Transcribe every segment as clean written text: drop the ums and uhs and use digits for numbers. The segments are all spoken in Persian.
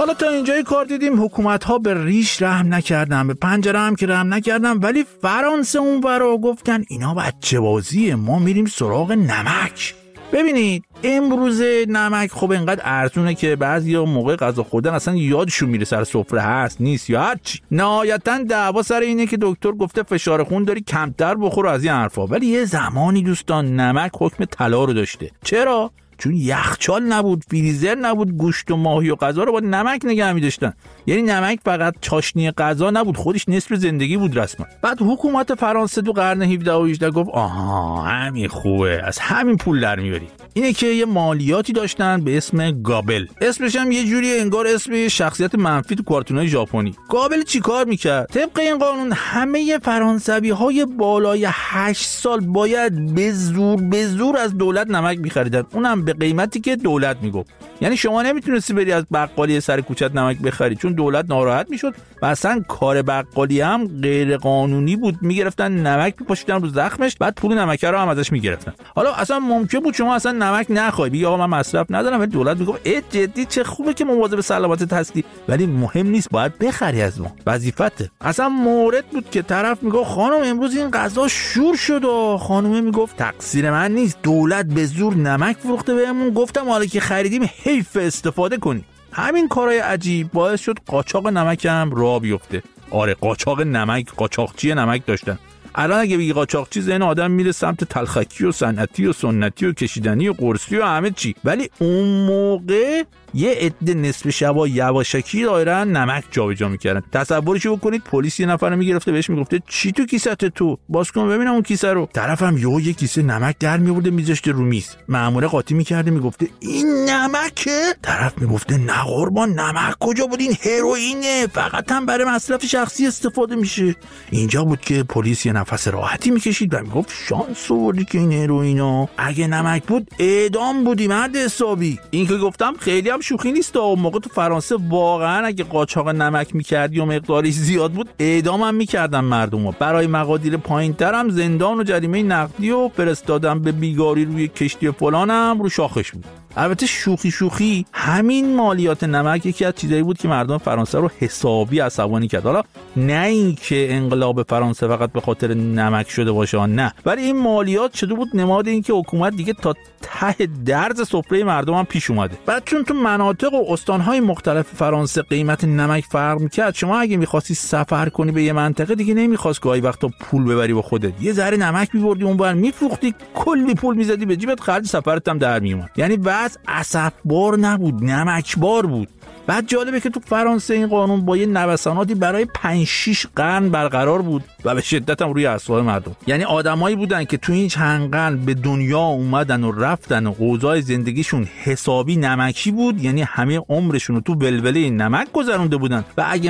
حالا تا اینجای کار دیدیم حکومت‌ها به ریش رحم نکردن، به پنجره هم که رحم نکردن، ولی فرانسه اونورا گفتن اینا بچه بازیه، ما میریم سراغ نمک. ببینید امروز نمک خب اینقدر ارزونه که بعضیا موقع غذا خوردن اصلا یادشون میره سر سفره هست نیست یا هر چی. نهایتاً دعوا سر اینه که دکتر گفته فشار خون داری کمتر بخور از این حرفا. ولی یه زمانی دوستان نمک حکم طلا رو داشته. چرا؟ چون یخچال نبود، فریزر نبود، گوشت و ماهی و غذا رو با نمک نگه می‌داشتن. یعنی نمک فقط چاشنی غذا نبود، خودش نصف زندگی بود رسما. بعد حکومت فرانسه تو قرن 17 و 18 گفت آها همین خوبه، از همین پول در میاری. اینه که یه مالیاتی داشتن به اسم گابل. اسمش هم یه جوری انگار اسم یه شخصیت منفی تو کارتونای ژاپنی. گابل چیکار میکرد؟ طبق این قانون همه فرانسوی‌های بالای 8 سال باید به زور از دولت نمک می‌خریدن، اونم به قیمتی که دولت میگفت. یعنی شما نمیتونستی بری از بقالی سر کوچت نمک بخری چون دولت ناراحت میشد و اصلا کار بقالی هم غیر قانونی بود. میگرفتن نمک میپاشیدن رو زخمش، بعد پول نمک رو هم ازش میگرفتن. حالا اصلا ممکن بود شما اصلا نمک نخوای، بگی آقا من مصرف ندارم، ولی دولت میگفت جدی چه خوبه که مواظب سلامتت هستی، ولی مهم نیست باید بخری از ما، وظیفته. اصلا مورد بود که طرف میگفت خانم امروز این غذا شور شد و خانومه میگفت تقصیر من نیست، دولت به زور نمک فروخته بهمون، گفتم حالا که خریدیم حیف استفاده کنیم. همین کارهای عجیب باعث شد قاچاق نمک هم راه بیفته. آره قاچاق نمک، قاچاقچی نمک داشتن. الان اگه بگی قاچاقچی ذهن آدم میره سمت تلخکی و صنعتی و سنتی و کشیدنی و قرصی و همه چی، ولی اون موقع یه عده نصف شبا یواشکی دایرن نمک جابجا میکردن. تصورشو بکنید پلیس یه نفر رو میگرفته بهش میگفته چی تو کیسه تو؟ باز کن ببینم اون کیسه رو. طرفم یه کیسه نمک در میورده میذاشته رو میز. مأمور قاطی میکرده میگفته این نمکه؟ طرف میگفته نه قربان نمک کجا بود، این هروئینه، فقط هم برای مصرف شخصی استفاده میشه. اینجا بود که پلیس یه نفس راحتی میکشید و میگفت شانس آوردی که این هروئینا، اگه نمک بود اعدام بودی مرد حسابی. این که گفتم خیلی هم شوخی نیست. اون موقع تو فرانسه واقعا اگه قاچاق نمک میکردی و مقدارش زیاد بود اعدام هم میکردن مردمو. برای مقادیر پایینتر هم زندان و جریمه نقدی و فرستادن به بیگاری روی کشتی فلان هم رو شاخش بود. البته شوخی همین مالیات نمک یکی از چیزایی بود که مردم فرانسه رو حسابی عصبانی کرد. حالا نه اینکه انقلاب فرانسه فقط به خاطر نمک شده باشه، نه، ولی این مالیات شده بود نماد این که حکومت دیگه تا ته درز سفره مردم هم پیش اومده. بعد چون تو مناطق و استانهای مختلف فرانسه قیمت نمک فرق میکرد، شما اگه می‌خواستی سفر کنی به یه منطقه دیگه نمی‌خواست گاهی وقتا پول ببری با خودت، یه ذره نمک می‌بردی اونور می‌فروختی، کلی پول می‌زدی به جیبت، خرج سفرت هم در میومد. یعنی بس اسفبار نبود، نمکبار بود. بعد جالبه که تو فرانسه این قانون با یه نوساناتی برای 5-6 قرن برقرار بود و به شدت هم روی اعصاب مردم. یعنی آدمایی بودن که تو این چند قرن به دنیا اومدن و رفتن و اوضاع زندگیشون حسابی نمکی بود، یعنی همه عمرشون رو تو ولوله نمک گذرونده بودن و اگه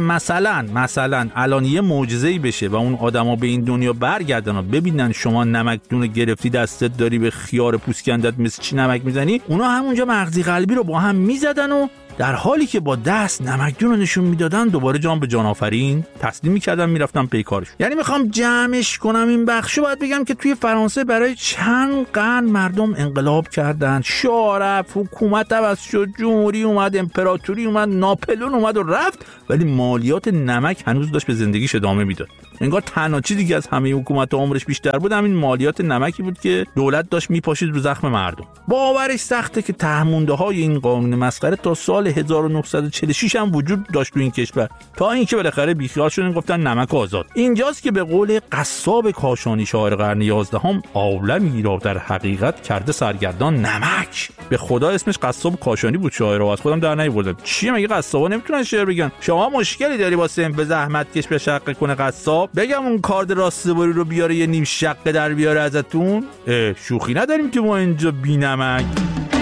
مثلا الان یه معجزه‌ای بشه و اون آدما به این دنیا برگردن و ببینن شما نمک دونه گرفتی دستت داری به خیار پوسکندت مثل چی نمک میزنی، اونا همونجا مغزی قلبی رو با هم میزدن و در حالی که با دست نمکدون رو نشون میدادن دوباره جان به جان آفرین تسلیم میکردن میرفتن پی کارش. یعنی میخوام جمعش کنم این بخشو، باید بگم که توی فرانسه برای چند قرن مردم انقلاب کردن، شاه رفت، حکومت عوض شد، جمهوری اومد، امپراتوری اومد، ناپلئون اومد و رفت، ولی مالیات نمک هنوز داشت به زندگیش ادامه میداد. انگار تنها چیزی که از همه حکومت عمرش بیشتر بود همین مالیات نمکی بود که دولت داشت میپاشید رو زخم مردم. باورش سخته که تهمونده های این قانون مسخره تا سال 1946 هم وجود داشت تو این کشور، تا اینکه بالاخره بیخیال شدن گفتن نمک آزاد. اینجاست که به قول قصاب کاشانی شاعر قرن 11 عالمی را در حقیقت کرده سرگردان نمک. به خدا اسمش قصاب کاشانی بود، شاعر رو از خودم در نیاوردم. چیه مگه قصابا نمیتونن شعر بگن؟ شما مشکلی داری با صنف زحمت کش به شقه کنه قصاب؟ بگم اون کارد راستباری رو بیاره یه نیم شقه در بیاره ازتون؟ شوخی نداریم که ما اینجا بی نمک.